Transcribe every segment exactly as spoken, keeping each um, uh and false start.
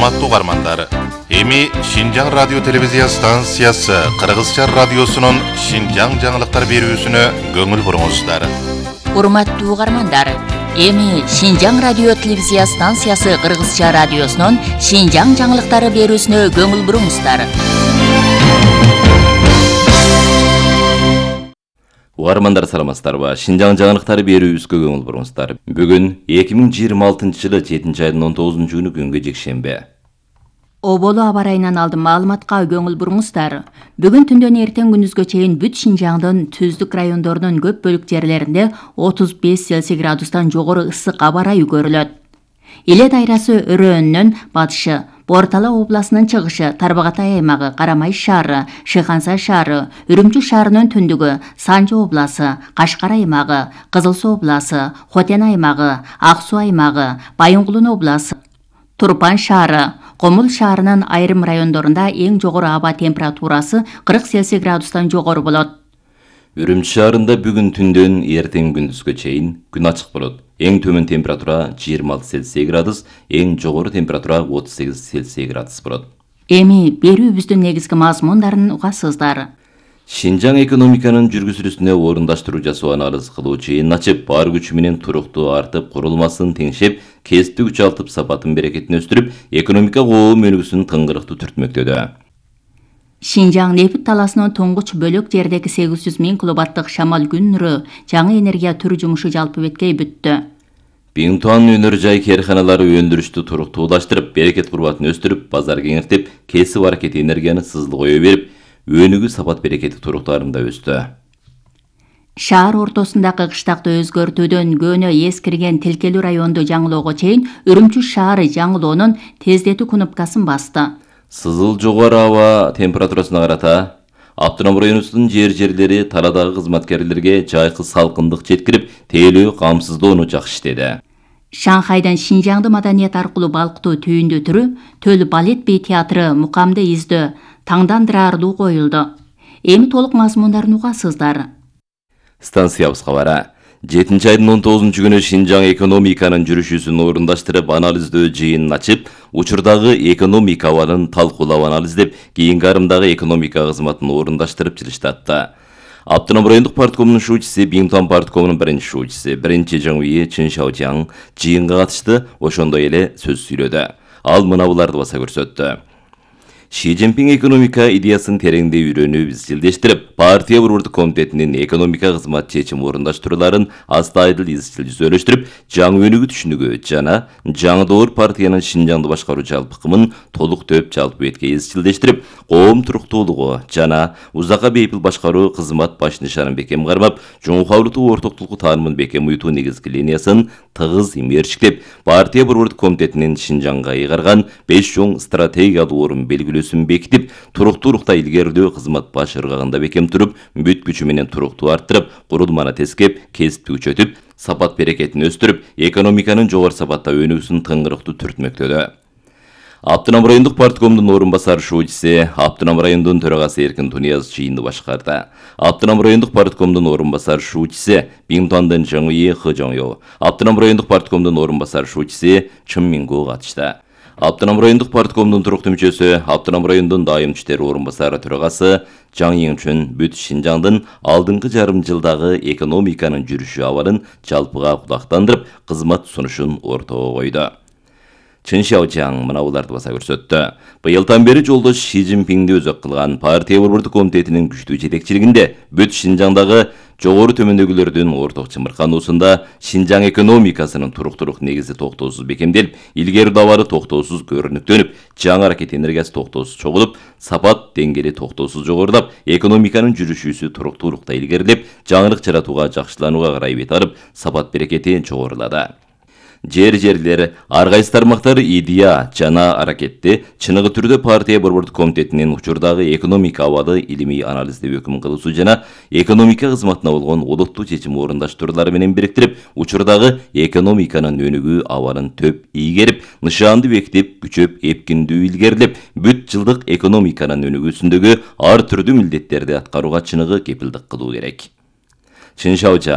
Урматтуу угармандар, эми Шинжаң радио телевизия станциясы Кыргызча радиосунун Шинжаң жаңылыктар берүүсүнө көңүл буруңуздар. Урматтуу угармандар, эми Шинжаң радио телевизия станциясы Кыргызча радиосунун Шинжаң жаңылыктары берүүсүнө көңүл буруңуздар. Угармандар саламатсыздарбы? Шинжаң жаңылыктары берүүбүзгө көңүл буруңуздар. Бүгүн эки миң жыйырма алтынчы жылы жетинчи айдын он тогузунчу күнү күнгө жекшемби. Оболу аба райынан алдым маалыматка көңүл буруңуздар. Бүгүн түндөн эртең күндүзгө чейин бүт Шинжаңдын түздүк райондорунун көп бөлүк жерлеринде отуз беш Цельсий градустан жогору ысык аба ырайы көрүлөт. Иле дайрасы өрөөнүнөн батышы, Бортала областынын чыгышы, Тарбағатай аймагы, Карамай шаары, Шыхансай шаары, Үрүмчү шаарынын түндүгү, Санжы обласы, Кашкар аймагы, Кызыл Суу обласы, Хотен аймагы, Ак Суу аймагы, Байынгулун обласы, Турпан шаары, Комул шаарынын айрым райондорунда эң жогору аба температурасы кырк Цельсий градустан жогору болот. Үрүмчү шаарында бүгүн түндөн эртең күндүзгө чейин күн ачык болот. Эң төмөн температура жыйырма алты Цельсий градус, эң жогору температура отуз сегиз Цельсий градус болот. Эми берүүбүздүн негизги мазмундарын угасыздар. Шинжаң экономиканын жүргүзүлүүсүнө орундаштыруу жасоо анализ кылуу чыйын ачып, бар күчү менен туруктуу артып, курулмасын теңшеп, кесиптик күч алтып, сапатын берекетин өстүрүп, экономика коом өнүгүүсүн тыңгырыктуу түртмөктөдө. Шинжаң нефт таласынын тоңгуч бөлөк жердеги сегиз жүз миң киловаттык шамал күн нуру жаңы энергия түрү жумушу жалпы беткей бүттү. Биңтуан өнөр жай кээрханалары өндүрүштү туруктуулаштырып, берекет курбатын өстүрүп, базар кеңиртип, кесип аракети энергияны сызыл кое берип, өнүгүү сапат берекети туруктарында өстү. Шаар ортосундагы кыштакты өзгөртүүдөн көнө эскирген Тилкелүү районду жаңылоого чейин Үрүмчү шаары жаңылоонун тездетүү кнопкасын басты. Сызыл жогору аба температурасына карата Автоном районубуздун жер-жерлери тарадагы кызматкерлерге жайкы салкындык жеткирип, тейлөө камсыздоону жакшы иштеди. Шанхайдан Шинжаңды маданият аркылуу балкытуу түйүндү түрү Төл балет бей театры мукамды издөө таңдандырарлуу коюлду. Эми толук мазмундарын угасыздар. Станциябызга бара. жетинчи айдын он тогузунчу күнү Шинжаң экономиканын жүрүшүүсүн орундаштырып, анализдөө жыйынын ачып, учурдагы экономика абалын талкуулап анализдеп, кийинки арымдагы экономика кызматын орундаштырып жылыштатты. Автоном райондук парткомунун шуучусу, Биңтуан парткомунун биринчи шуучусу, биринчи жаңуйи Чын Шаожаң жыйынга катышты, ошондой эле сөз сүйлөдү. Ал мына буларды баса көрсөттү. Ши Цзиньпин экономика идеясын тереңдей үйрөнүп, изчилдештирип, партия борбордук комитетинин экономика кызмат чечим орундаштырууларын астайдыл изчил жүзөлөштүрүп, жаңы өнүгүү түшүнүгү жана жаңы доор партиянын Шинжаңды башкаруу жалпыкымын толук төп жалпы бетке изчилдештирип, коом туруктуулугу жана узакка бейпил башкаруу кызмат баш нишанын бекем кармап, жумукаулуктуу ортоктулуку таанымын бекем уютуу негизги линиясын тыгыз имерчиктеп, партия борбордук комитетинин Шинжаңга ыйгарган беш чоң стратегиялуу орун белгилөөсүн бекитип, туруктуулукта илгерилөө кызмат баш ыргагында бекем туруп, бүт күчү менен туруктуу арттырып, курулманы тескеп, кесипти күчөтүп, сапат берекетин өстүрүп, экономиканын жогору сапатта өнүгүүсүн тыңгырыктуу түртмөктөдө. Автоном райондук парткомдун орун басар шуучусу, Автоном райондун төрагасы Эркин Тунияз жыйынды башкарды. Автоном райондук парткомдун орун басар шуучусу, Биңтуандын жаңуйи Хы Жоңё, Автоном райондук парткомдун орун басар шуучусу Чын Мингу катышты. Автоном райондук парткомдун туруктуу мүчөсү, Автоном райондун дайым иштер орун басары төрагасы Жаң Ийинчүн бүт Шинжаңдын алдыңкы жарым жылдагы экономиканын жүрүшү абалын жалпыга кулактандырып, кызмат сунушун ортого койду. Чын Шаожаң мына буларды баса көрсөттү. Быйылдан бери жолдош Ши Цзиньпинди өзөк кылган партия борбордук комитетинин күчтүү жетекчилигинде бүт Шинжаңдагы жогору төмөндөгүлөрдүн орток чымыркануусунда Шинжаң экономикасынын туруктуулук негизи токтоосуз бекемделип, илгери дабары токтоосуз көрүнүктөнүп, жаңы аракет энергиясы токтоосуз чогулуп, сапат деңгээли токтоосуз жогорулап, экономиканын жүрүшүүсү туруктуулукта илгерилеп, жаңылык жаратууга, жакшыланууга карай бет алып, сапат берекети жогорулады. Жер-жерлер, ар кайсы тармактар идея жана аракетти чыныгы түрдө партия борбордук комитетинин учурдагы экономика абалы илимий анализдеп өкүм кылуусу жана экономика кызматына болгон олуттуу чечим орундаштыруулары менен бириктирип, учурдагы экономиканын өнүгүү абалын төп ийгерип, нышанды бекитип, күчөп, эпкиндүү илгерилеп, бүт жылдык экономиканын өнүгүүсүндөгү ар түрдүү милдеттерди аткарууга чыныгы кепилдик кылуу керек. Чын Шаожаң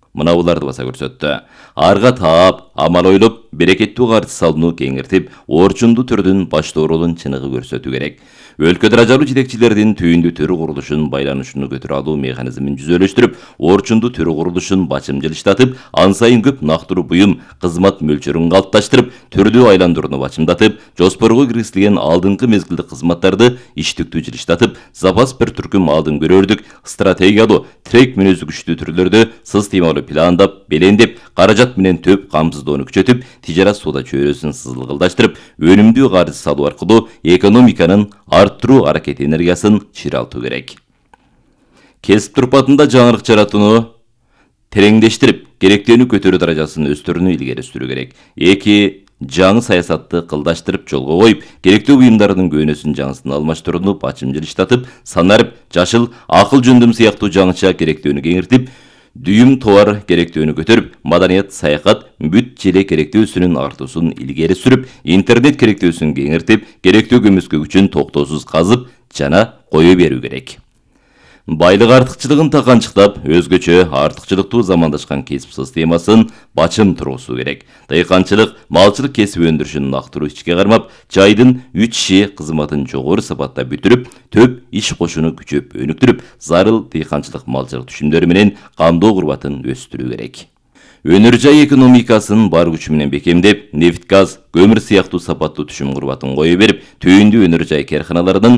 мына буларды баса көрсөттү. Арга таап, амал ойлоп, берекеттүү каржы салууну кеңиртип, орчундуу түрдүн башты ролун чыныгы көрсөтүү керек. Өлкө даражалуу жетекчилердин түйүндүү түрү курулушун байланышууну көтөрө алуу механизмин жүзөлөштүрүп, орчундуу түрү курулушун бачымжылыштатып, ан сайын көп нактыруу буюм кызмат мөлчөрүн калыпташтырып, түрдүү айландырууну бачымдатып, жоспорго киргизилген алдыңкы мезгилдик кызматтарды иштиктүү жылыштатып, запас бир түркүм алдын көрөрдүк, стратегиялуу, тирек мүнөзү күчтүү түрлөрдө системалуу пландап, белендеп, каражат менен төп камсыздоону күчөтүп, тижарат соода чөйрөсүн сызылгылдаштырып, өнүмдүү каржы салуу аркылуу экономиканын арттыруу аракет энергиясын чыралтуу керек. Кесип турпатында жаңырык жаратууну тереңдештирип, керектөөнү көтөрүү даражасын өстөрүүнү илгери сүрүү керек. Эки жаңы саясатты кылдаштырып жолго коюп, керектүү буюмдардын көөнөсүн жаңысын алмаштырууну бачымжылыштатып, санарып, жашыл, акыл жөндөм сыяктуу жаңыча керектөөнү кеңиртип, дүйүм товар керектөөнү көтөрүп, маданият, саякат, бүт желе керектөөсүнүн артуусун илгери сүрүп, интернет керектөөсүн кеңиртип, керектөө көмүскө күчүн токтоосуз казып жана кое берүү керек. Байлык артыкчылыгын таканчыктап, өзгөчө артыкчылыктуу замандашкан кесип системасын бачым тургузуу керек. Дыйканчылык, малчылык кесип өндүрүшүн актыруу ичке кармап, жайдын үч иши кызматын жогору сапатта бүтүрүп, төп иш кошууну күчөп өнүктүрүп, зарыл дыйканчылык малчылык түшүмдөрү менен камдоо курбатын өстүрүү керек. Өнөр жай экономикасын бар күчү менен бекемдеп, нефт, газ, көмүр сыяктуу сапаттуу түшүм курбатын кое берип, түйүндүү өнөр жай карканаларынын